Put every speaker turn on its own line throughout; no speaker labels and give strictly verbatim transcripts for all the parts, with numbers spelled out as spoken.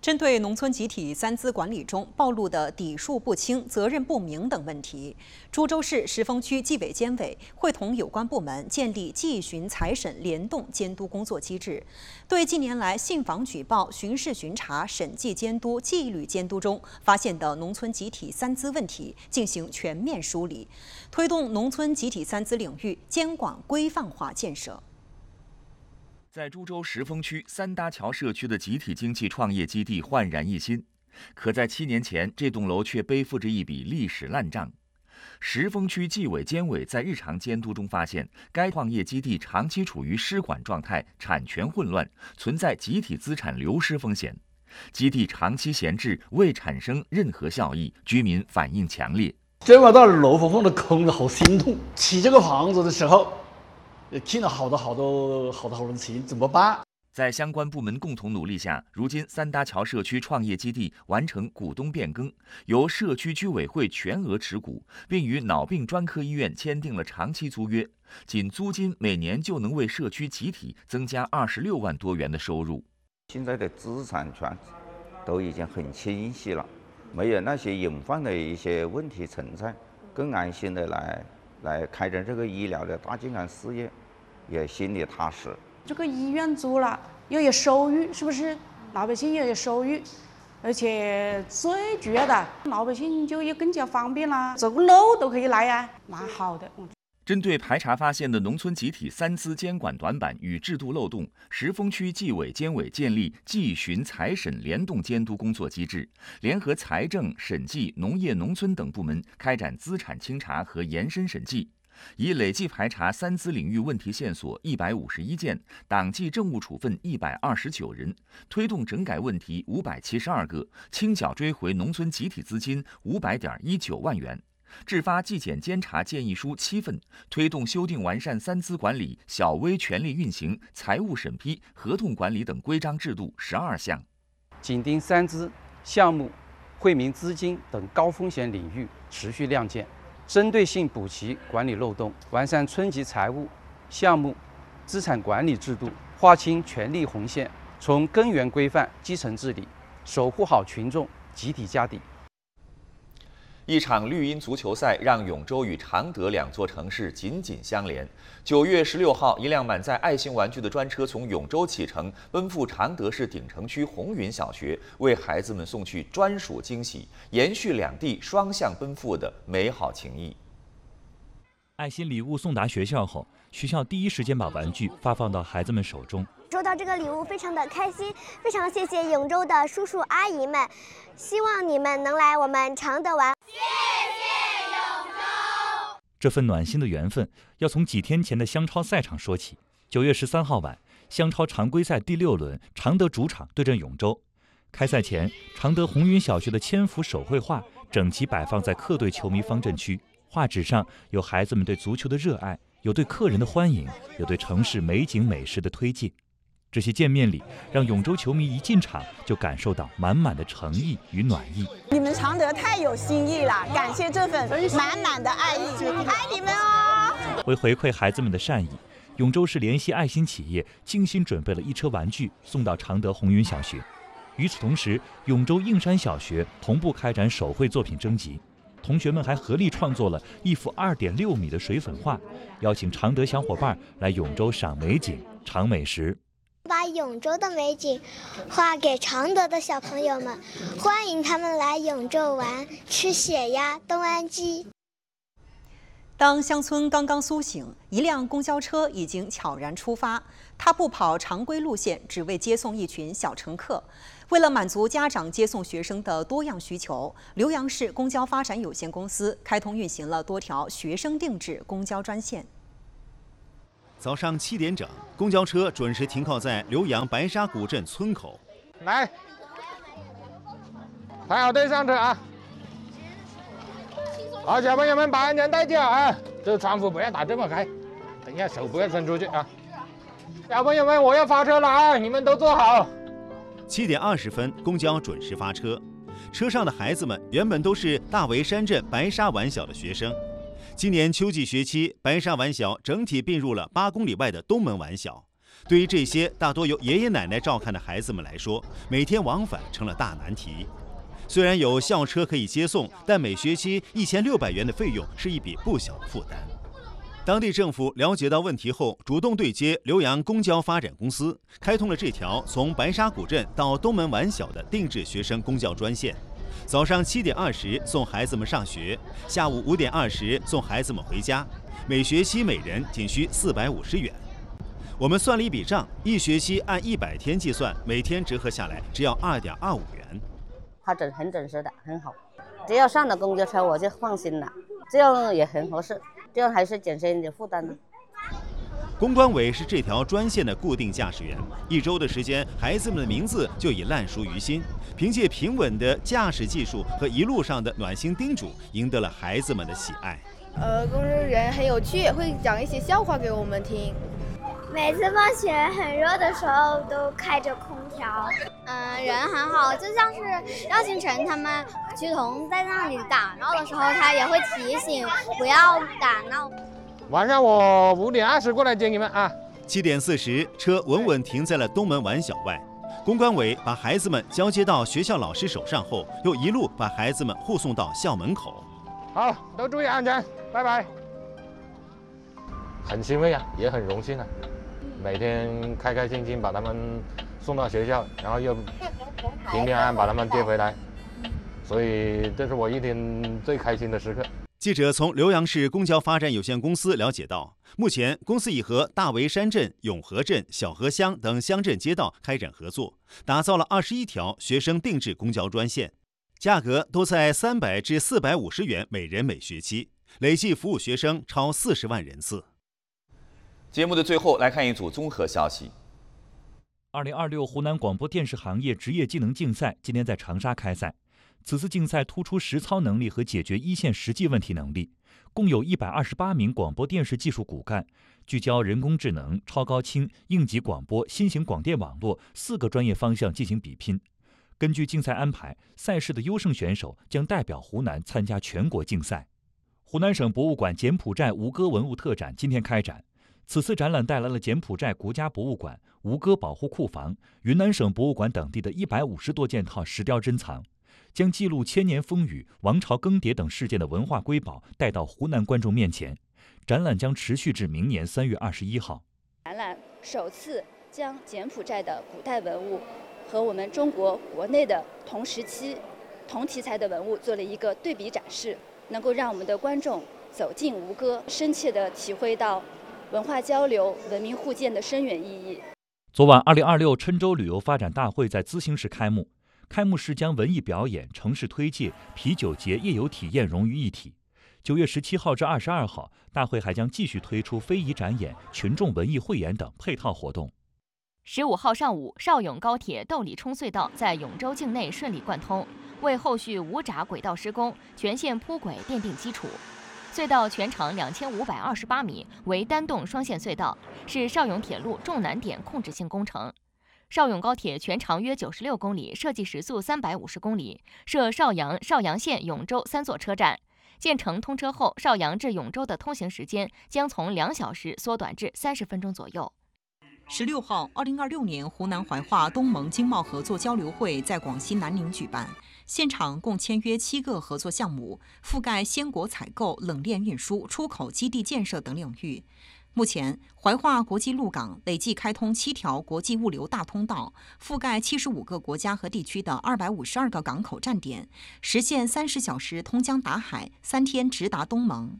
针对农村集体三资管理中暴露的底数不清、责任不明等问题，株洲市石峰区纪委监委会同有关部门建立纪巡财审联动监督工作机制，对近年来信访举报、巡视巡查、审计监督、纪律监督中发现的农村集体三资问题进行全面梳理，推动农村集体三资领域监管规范化建设。
在株洲石峰区三搭桥社区的集体经济创业基地焕然一新，可在七年前，这栋楼却背负着一笔历史烂账。石峰区纪委监委在日常监督中发现，该创业基地长期处于失管状态，产权混乱，存在集体资产流失风险。基地长期闲置，未产生任何效益，居民反映强烈。
见不到楼房放的空的，好心痛。起这个房子的时候。 听了好多好多好多好多人情，怎么办？
在相关部门共同努力下，如今三搭桥社区创业基地完成股东变更，由社区居委会全额持股，并与脑病专科医院签订了长期租约。仅租金每年就能为社区集体增加二十六万多元的收入。
现在的资产权都已经很清晰了，没有那些隐患的一些问题存在，更安心的来来开展这个医疗的大健康事业。 也心里踏实。
这个医院租了又有收入，是不是？老百姓又有收入，而且最主要的，老百姓就又更加方便了，走个路都可以来呀，蛮好的。
针对排查发现的农村集体三资监管短板与制度漏洞，石峰区纪委监委建立纪巡财审联动监督工作机制，联合财政、审计、农业农村等部门开展资产清查和延伸审计。 已累计排查三资领域问题线索一百五十一件，党纪政务处分一百二十九人，推动整改问题五百七十二个，清缴追回农村集体资金五百点一九万元，制发纪检监察建议书七份，推动修订完善三资管理、小微权利运行、财务审批、合同管理等规章制度十二项，
紧盯三资项目、惠民资金等高风险领域持续亮剑。 针对性补齐管理漏洞，完善村级财务、项目、资产管理制度，划清权力红线，从根源规范基层治理，守护好群众集体家底。
一场绿茵足球赛让永州与常德两座城市紧紧相连。九月十六号，一辆满载爱心玩具的专车从永州启程，奔赴常德市鼎城区红云小学，为孩子们送去专属惊喜，延续两地双向奔赴的美好情谊。
爱心礼物送达学校后，学校第一时间把玩具发放到孩子们手中。
收到这个礼物非常的开心，非常谢谢永州的叔叔阿姨们，希望你们能来我们常德玩。谢谢永州！
这份暖心的缘分要从几天前的湘超赛场说起。九月十三号晚，湘超常规赛第六轮，常德主场对阵永州。开赛前，常德红云小学的千幅手绘画整齐摆放在客队球迷方阵区，画纸上有孩子们对足球的热爱，有对客人的欢迎，有对城市美景美食的推介。 这些见面礼让永州球迷一进场就感受到满满的诚意与暖意。
你们常德太有新意了，感谢这份满满的爱意，爱你们哦！
为回馈孩子们的善意，永州市联系爱心企业精心准备了一车玩具送到常德红云小学。与此同时，永州映山小学同步开展手绘作品征集，同学们还合力创作了一幅二点六米的水粉画，邀请常德小伙伴来永州赏美景、尝美食。
把永州的美景画给常德的小朋友们，欢迎他们来永州玩，吃血鸭、东安鸡。
当乡村刚刚苏醒，一辆公交车已经悄然出发。它不跑常规路线，只为接送一群小乘客。为了满足家长接送学生的多样需求，浏阳市公交发展有限公司开通运行了多条学生定制公交专线。
早上七点整，公交车准时停靠在浏阳白沙古镇村口。
来，排好队上车啊！好，小朋友们把安全带系好啊！这个窗户不要打这么开，等一下手不要伸出去啊！小朋友们，我要发车了啊！你们都坐好。
七点二十分，公交准时发车。车上的孩子们原本都是大围山镇白沙玩小的学生。 今年秋季学期，白沙玩小整体并入了八公里外的东门玩小。 对于这些大多由爷爷奶奶照看的孩子们来说，每天往返成了大难题。虽然有校车可以接送，但每学期一千六百元的费用是一笔不小的负担。当地政府了解到问题后，主动对接浏阳公交发展公司，开通了这条从白沙古镇到东门玩小的定制学生公交专线。早上七点二十送孩子们上学，下午五点二十送孩子们回家，每学期每人仅需四百五十元。我们算了一笔账，一学期按一百天计算，每天折合下来只要二点二五元。
他准很准时的，很好。只要上了公交车我就放心了，这样也很合适，这样还是减轻一点负担呢。
公关委是这条专线的固定驾驶员，一周的时间，孩子们的名字就已烂熟于心。凭借平稳的驾驶技术和一路上的暖心叮嘱，赢得了孩子们的喜爱。
呃，工作人员很有趣，会讲一些笑话给我们听。
每次放学很热的时候都开着空调。
嗯、呃，人很好，就像是廖星辰他们曲彤在那里打闹的时候，他也会提醒不要打闹。
晚上我五点二十过来接你们啊。
七点四十，车稳稳停在了东门玩小外。公关委把孩子们交接到学校老师手上后，又一路把孩子们护送到校门口。
好，都注意安全，拜拜。很欣慰啊，也很荣幸啊，每天开开心心把他们送到学校，然后又平平安安把他们接回来，所以这是我一天最开心的时刻。
记者从浏阳市公交发展有限公司了解到，目前公司已和大围山镇、永和镇、小河乡等乡镇街道开展合作，打造了二十一条学生定制公交专线，价格都在三百至四百五十元每人每学期，累计服务学生超四十万人次。
节目的最后来看一组综合消息。
二零二六湖南广播电视行业职业技能竞赛今天在长沙开赛。此次竞赛突出实操能力和解决一线实际问题能力，共有一百二十八名广播电视技术骨干，聚焦人工智能、超高清、应急广播、新型广电网络四个专业方向进行比拼。根据竞赛安排，赛事的优胜选手将代表湖南参加全国竞赛。湖南省博物馆柬埔寨吴哥文物特展今天开展。此次展览带来了柬埔寨国家博物馆、吴哥保护库房、云南省博物馆等地的一百五十多件套石雕珍藏，将记录千年风雨、王朝更迭等事件的文化瑰宝带到湖南观众面前。展览将持续至明年三月二十一号。
展览首次将柬埔寨的古代文物和我们中国国内的同时期、同题材的文物做了一个对比展示，能够让我们的观众走进吴哥，深切地体会到文化交流、文明互鉴的深远意义。
昨晚，二零二六郴州旅游发展大会在资兴市开幕。开幕式将文艺表演、城市推介、啤酒节、夜游体验融于一体。九月十七号至二十二号，大会还将继续推出非遗展演、群众文艺汇演等配套活动。
十五号上午，邵甬高铁窦里冲隧道在永州境内顺利贯通，为后续五闸轨道施工、全线铺轨奠定基础。隧道全长两千五百二十八米，为单洞双线隧道，是邵甬铁路重难点控制性工程。邵甬高铁全长约九十六公里，设计时速三百五十公里，设邵阳、邵阳县、永州三座车站。建成通车后，邵阳至永州的通行时间将从两小时缩短至三十分钟左右。
十六号，二零二六年湖南怀化东盟经贸合作交流会在广西南宁举办，现场共签约七个合作项目，覆盖鲜果采购、冷链运输、出口基地建设等领域。目前，怀化国际陆港累计开通七条国际物流大通道，覆盖七十五个国家和地区的二百五十二个港口站点，实现三十小时通江达海，三天直达东盟。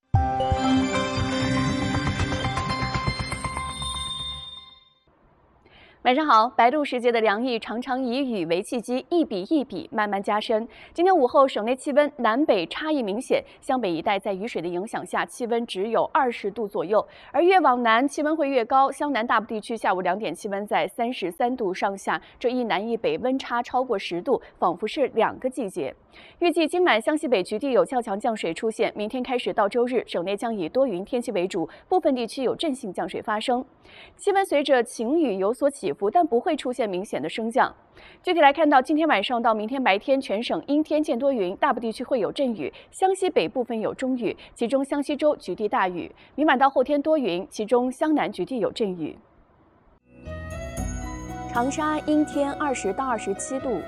晚上好，白露时节的凉意常常以雨为契机，一笔一笔慢慢加深。今天午后，省内气温南北差异明显，湘北一带在雨水的影响下，气温只有二十度左右，而越往南气温会越高。湘南大部地区下午两点气温在三十三度上下，这一南一北温差超过十度，仿佛是两个季节。预计今晚湘西北局地有较强降水出现，明天开始到周日，省内将以多云天气为主，部分地区有阵性降水发生。气温随着晴雨有所起伏，但不会出现明显的升降。具体来看到今天晚上到明天白天，全省阴天见多云，大部地区会有阵雨，湘西北部分有中雨，其中湘西州局地大雨。明晚到后天多云，其中湘南局地有阵雨。 长沙阴天二十到二十七度，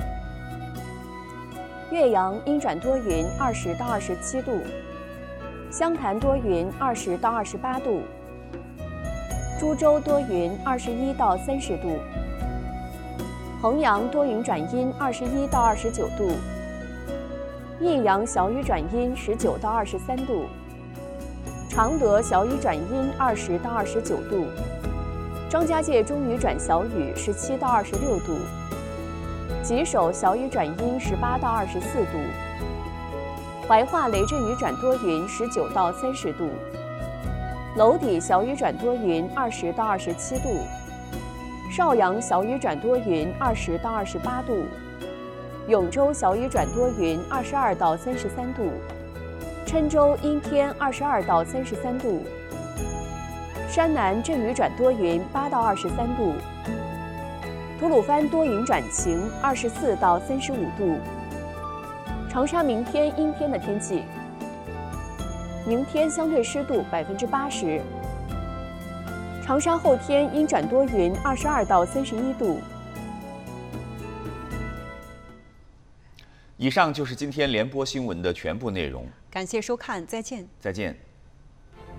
岳阳阴转多云二十到二十七度，湘潭多云二十到二十八度，株洲多云二十一到三十度，衡阳多云转阴二十一到二十九度，益阳小雨转阴十九到二十三度，常德小雨转阴二十到二十九度，张家界中雨转小雨十七到二十六度，吉首小雨转阴十八到二十四度，怀化雷阵雨转多云十九到三十度，娄底小雨转多云二十到二十七度，邵阳小雨转多云二十到二十八度，永州小雨转多云二十二到三十三度，郴州阴天二十二到三十三度，山南阵雨转多云八到二十三度，吐鲁番多云转晴二十四到三十五度。长沙明天阴天的天气，明天相对湿度百分之八十。长沙后天阴转多云二十二到三十一度。
以上就是今天联播新闻的全部内容，
感谢收看，再见。
再见。